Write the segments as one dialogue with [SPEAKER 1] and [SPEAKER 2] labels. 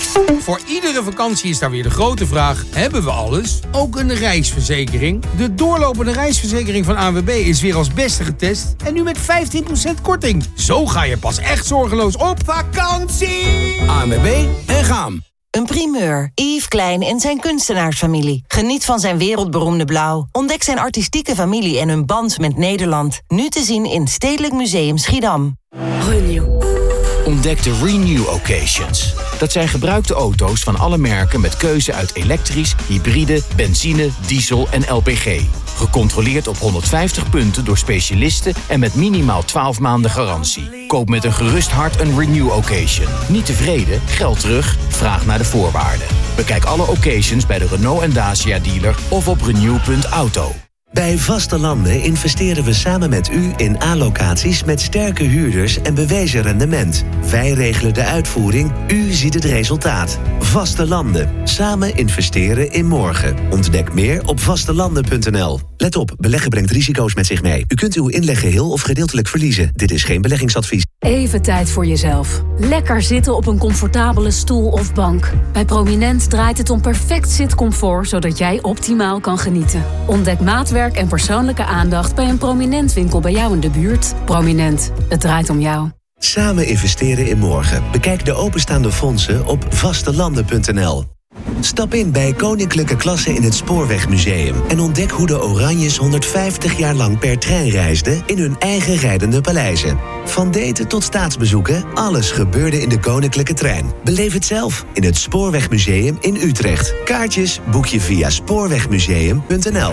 [SPEAKER 1] Voor iedere vakantie is daar weer de grote vraag: hebben we alles? Ook een reisverzekering? De doorlopende reisverzekering van ANWB is weer als beste getest en nu met 15% korting. Zo ga je pas echt zorgeloos op vakantie!
[SPEAKER 2] ANWB en Gaam.
[SPEAKER 3] Een primeur. Yves Klein en zijn kunstenaarsfamilie. Geniet van zijn wereldberoemde blauw. Ontdek zijn artistieke familie en hun band met Nederland. Nu te zien in Stedelijk Museum Schiedam.
[SPEAKER 4] Renew.
[SPEAKER 2] Ontdek de Renew Occasions. Dat zijn gebruikte auto's van alle merken met keuze uit elektrisch, hybride, benzine, diesel en LPG. Gecontroleerd op 150 punten door specialisten en met minimaal 12 maanden garantie. Koop met een gerust hart een Renew Occasion. Niet tevreden? Geld terug? Vraag naar de voorwaarden. Bekijk alle occasions bij de Renault en Dacia dealer of op renew.auto.
[SPEAKER 5] Bij Vaste Landen investeren we samen met u in A-locaties met sterke huurders en bewezen rendement. Wij regelen de uitvoering, u ziet het resultaat. Vaste Landen. Samen investeren in morgen. Ontdek meer op vastelanden.nl. Let op, beleggen brengt risico's met zich mee. U kunt uw inleg geheel of gedeeltelijk verliezen. Dit is geen beleggingsadvies.
[SPEAKER 4] Even tijd voor jezelf. Lekker zitten op een comfortabele stoel of bank. Bij Prominent draait het om perfect zitcomfort, zodat jij optimaal kan genieten. Ontdek maatwerk en persoonlijke aandacht bij een Prominent winkel bij jou in de buurt. Prominent, het draait om jou.
[SPEAKER 5] Samen investeren in morgen. Bekijk de openstaande fondsen op vastelanden.nl. Stap in bij Koninklijke Klasse in het Spoorwegmuseum en ontdek hoe de Oranjes 150 jaar lang per trein reisden in hun eigen rijdende paleizen. Van daten tot staatsbezoeken, alles gebeurde in de Koninklijke Trein. Beleef het zelf in het Spoorwegmuseum in Utrecht. Kaartjes boek je via spoorwegmuseum.nl.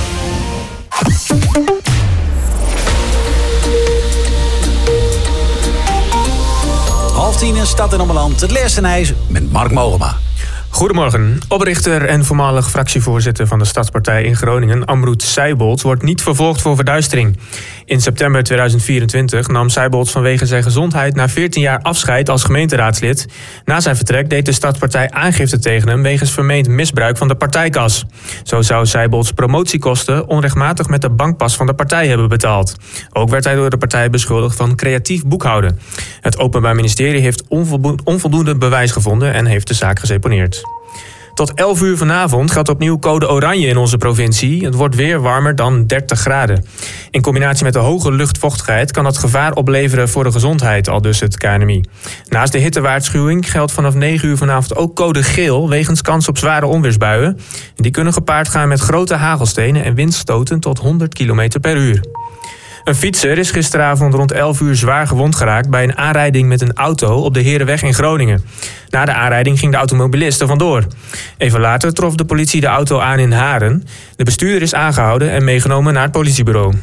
[SPEAKER 6] Half 10 in Stad en Ommeland. Het Leers en IJs met Mark Mogema.
[SPEAKER 7] Goedemorgen. Oprichter en voormalig fractievoorzitter van de Stadspartij in Groningen, Amroet Seibold, wordt niet vervolgd voor verduistering. In september 2024 nam Seibold vanwege zijn gezondheid na 14 jaar afscheid als gemeenteraadslid. Na zijn vertrek deed de Stadspartij aangifte tegen hem wegens vermeend misbruik van de partijkas. Zo zou Seibolds promotiekosten onrechtmatig met de bankpas van de partij hebben betaald. Ook werd hij door de partij beschuldigd van creatief boekhouden. Het Openbaar Ministerie heeft onvoldoende bewijs gevonden en heeft de zaak geseponeerd. Tot 11 uur vanavond geldt opnieuw code oranje in onze provincie. Het wordt weer warmer dan 30 graden. In combinatie met de hoge luchtvochtigheid kan dat gevaar opleveren voor de gezondheid, aldus het KNMI. Naast de hittewaarschuwing geldt vanaf 9 uur vanavond ook code geel wegens kans op zware onweersbuien. Die kunnen gepaard gaan met grote hagelstenen en windstoten tot 100 km per uur. Een fietser is gisteravond rond 11 uur zwaar gewond geraakt bij een aanrijding met een auto op de Herenweg in Groningen. Na de aanrijding ging de automobilist er vandoor. Even later trof de politie de auto aan in Haren. De bestuurder is aangehouden en meegenomen naar het politiebureau.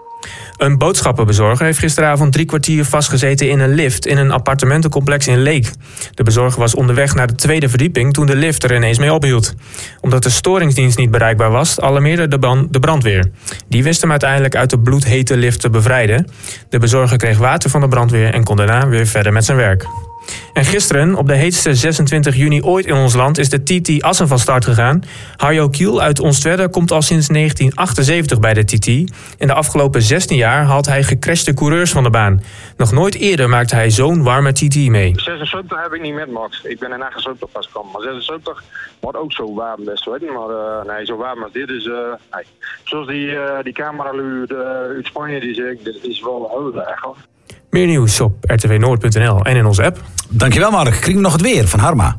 [SPEAKER 7] Een boodschappenbezorger heeft gisteravond 3 kwartier vastgezeten in een lift in een appartementencomplex in Leek. De bezorger was onderweg naar de 2e verdieping toen de lift er ineens mee ophield. Omdat de storingsdienst niet bereikbaar was, alarmeerde de brandweer. Die wist hem uiteindelijk uit de bloedhete lift te bevrijden. De bezorger kreeg water van de brandweer en kon daarna weer verder met zijn werk. En gisteren, op de heetste 26 juni ooit in ons land, is de TT Assen van start gegaan. Harjo Kiel uit Onstwedde komt al sinds 1978 bij de TT. In de afgelopen 16 jaar haalt hij gecrashte coureurs van de baan. Nog nooit eerder maakte hij zo'n warme TT mee.
[SPEAKER 8] 76 heb ik niet met, Max. Ik ben in 78 pas gekomen. Maar 76 wordt ook zo warm best, weet je. Maar nee, zo warm als dit is... nee. Zoals die camera uit Spanje, die zegt, dit is wel heel erg.
[SPEAKER 7] Meer nieuws op rtvnoord.nl en in onze app.
[SPEAKER 6] Dankjewel Mark. Krijgen we nog het weer van Harma.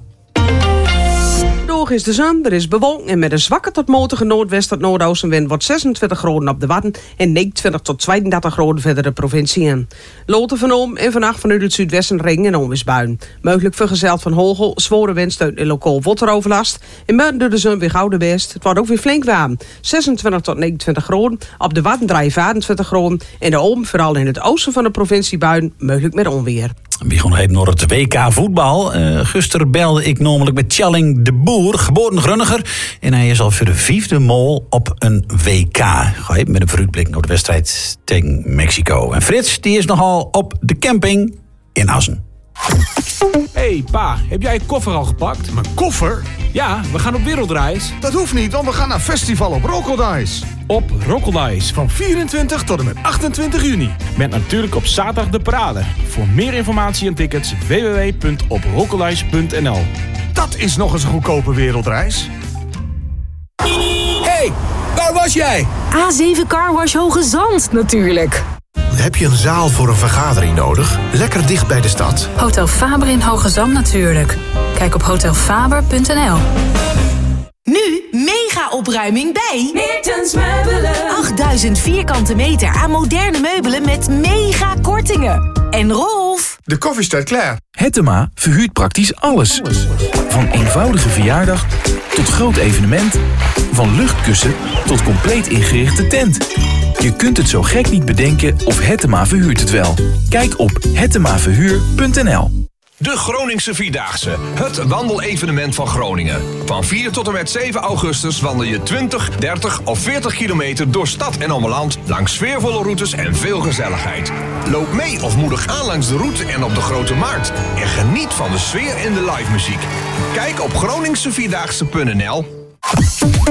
[SPEAKER 9] Droog is de zon, er is bewolking en met een zwakke tot matige noordwest- tot noordoostenwind wordt 26 graden op de Wadden en 29 tot 32 graden verder de provincie in. Loten van Oom en vannacht vanuit het zuidwesten regen en onweersbuien. Mogelijk vergezeld van hagel, zware windstoot en lokaal wateroverlast. En buiten door de zon weer gouden best. Het wordt ook weer flink warm. 26 tot 29 graden. Op de Wadden draaien 24 graden. En de Oom, vooral in het oosten van de provincie buien, mogelijk met onweer.
[SPEAKER 6] We gaan even naar het WK voetbal. Gisteren belde ik namelijk met Tjalling de Boer, geboren Grunniger. En hij is al voor de 5e mol op een WK. Ga even met een vooruitblik naar de wedstrijd tegen Mexico. En Frits, die is nogal op de camping in Assen.
[SPEAKER 10] Hey pa, heb jij je koffer al gepakt?
[SPEAKER 11] Mijn koffer?
[SPEAKER 10] Ja, we gaan op wereldreis.
[SPEAKER 11] Dat hoeft niet, want we gaan naar festival op Rokkerdijs.
[SPEAKER 10] Op Rokkerdijs van 24 tot en met 28 juni. Met natuurlijk op zaterdag de parade. Voor meer informatie en tickets www.oprokkerdijs.nl.
[SPEAKER 11] Dat is nog eens een goedkope wereldreis.
[SPEAKER 1] Hey, waar was jij?
[SPEAKER 4] A7 Carwash Hoge Zand natuurlijk.
[SPEAKER 10] Heb je een zaal voor een vergadering nodig? Lekker dicht bij de stad.
[SPEAKER 4] Hotel Faber in Hoge Zand natuurlijk. Kijk op hotelfaber.nl.
[SPEAKER 12] Nu mega opruiming bij
[SPEAKER 13] Meertens Meubelen.
[SPEAKER 12] 8000 vierkante meter aan moderne meubelen met mega kortingen. En Rolf,
[SPEAKER 10] De koffie staat klaar.
[SPEAKER 14] Hettema verhuurt praktisch alles. Van eenvoudige verjaardag tot groot evenement. Van luchtkussen tot compleet ingerichte tent. Je kunt het zo gek niet bedenken of Hettema verhuurt het wel. Kijk op hettemaverhuur.nl.
[SPEAKER 15] De Groningse Vierdaagse, het wandelevenement van Groningen. Van 4 tot en met 7 augustus wandel je 20, 30 of 40 kilometer door stad en omland... langs sfeervolle routes en veel gezelligheid. Loop mee of moedig aan langs de route en op de Grote Markt. En geniet van de sfeer en de live muziek. Kijk op groningsevierdaagse.nl.